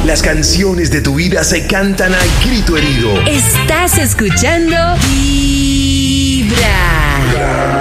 Las canciones de tu vida se cantan a grito herido. Estás escuchando Vibra.